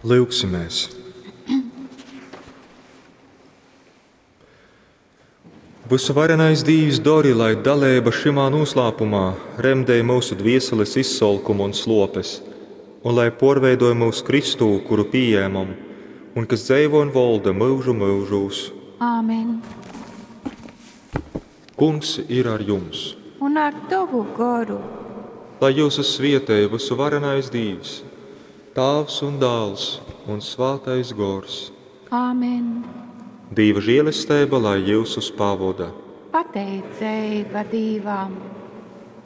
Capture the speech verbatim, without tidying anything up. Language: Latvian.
Lūksimies! Visvarenais Dievs dori, lai dalība šimā noslēpumā remdēja mūsu dvieseles izsalkumu un slopes, un lai porveidoja mūsu Kristū, kuru pieņēmam, un kas dzīvo un valda mūžu mūžos. Āmen. Kungs ir ar jums, Un ar tavu garu. lai jūsu svietēja visvarenais Dievs, Tēvs un Dēls un Svētais Gors. Āmen. Dieva žēlastība, lai jūs uz pavoda. Pateicība Dievam.